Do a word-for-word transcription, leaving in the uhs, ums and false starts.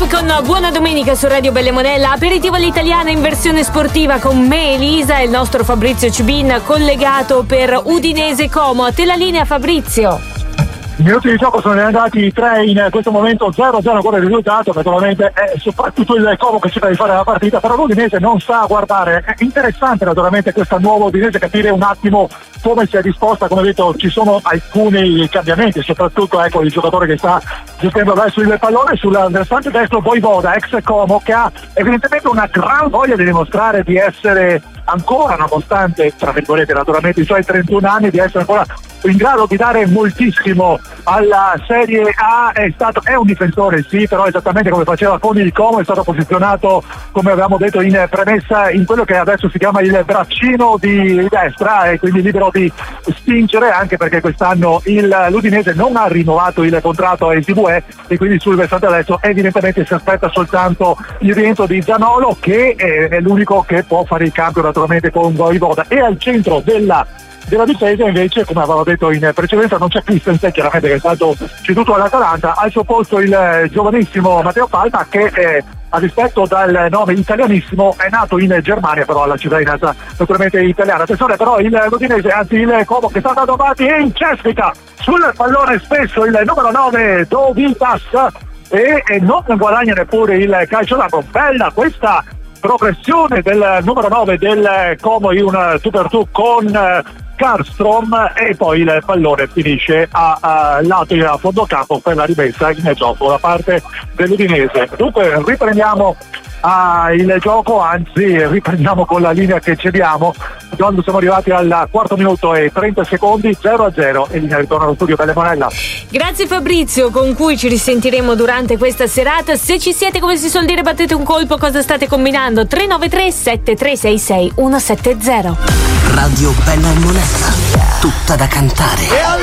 Off con Buona Domenica su Radio Belle Monella. Aperitivo all'italiana in versione sportiva con me, Elisa e il nostro Fabrizio Cibin collegato per Udinese Como. A te la linea, Fabrizio. I minuti di gioco sono andati tre, in questo momento zero zero con il risultato. Naturalmente è soprattutto il Como che cerca di fare la partita, però l'Udinese non sta a guardare. È interessante naturalmente questa nuova Udinese, capire un attimo come si è disposta. Come detto, ci sono alcuni cambiamenti, soprattutto ecco il giocatore che sta gestendo adesso il pallone sul versante destro, Voivoda, ex Como, che ha evidentemente una gran voglia di dimostrare di essere ancora, nonostante tra virgolette naturalmente i suoi trentuno anni, di essere ancora in grado di dare moltissimo alla Serie A. È stato è un difensore sì, però esattamente come faceva con il Como è stato posizionato, come avevamo detto in premessa, in quello che adesso si chiama il braccino di destra, e quindi libero di spingere, anche perché quest'anno il, l'Udinese non ha rinnovato il contratto a S V E e quindi sul versante adesso evidentemente si aspetta soltanto il rientro di Zaniolo, che è, è l'unico che può fare il cambio naturalmente con Voivoda. E al centro della della difesa invece, come avevo detto in precedenza, non c'è Christensen, chiaramente, che è stato ceduto all'Atalanta. Al suo posto il giovanissimo Matteo Palma, che è, a rispetto dal nome italianissimo, è nato in Germania, però alla cittadinanza naturalmente italiana. Attenzione però il l'Udinese, anzi il Como, che sta andando avanti e incestica sul pallone spesso il numero nove Dovitas e, e non guadagna neppure il calcio d'angolo. Bella questa progressione del numero nove del Como in un tu per tu con Karlstrom, e poi il pallone finisce a, a lato a fondo campo per la rimessa in gioco da parte dell'Udinese. Dunque riprendiamo ah, il gioco, anzi riprendiamo con la linea che cediamo quando siamo arrivati al quarto minuto e trenta secondi, zero a zero, e linea ritorno allo studio Belle Monella. Grazie Fabrizio, con cui ci risentiremo durante questa serata. Se ci siete, come si suol dire, battete un colpo, cosa state combinando? tre nove tre sette tre sei sei uno sette zero. Radio Belle Monella, tutta da cantare.